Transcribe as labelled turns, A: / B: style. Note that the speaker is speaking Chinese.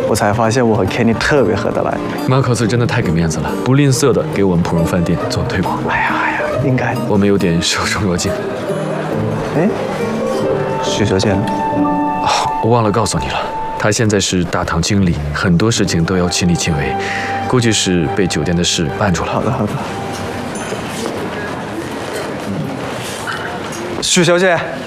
A: 我才发现我和 Kenny 特别合得来。
B: 马考斯真的太给面子了，不吝啬的给我们普荣饭店做推广。
A: 哎呀，应该的。
B: 我们有点受宠若惊。
A: 哎，许小姐呢？
B: 我忘了告诉你了，她现在是大堂经理，很多事情都要亲力亲为，估计是被酒店的事绊住了。
A: 好的，好的。许小姐。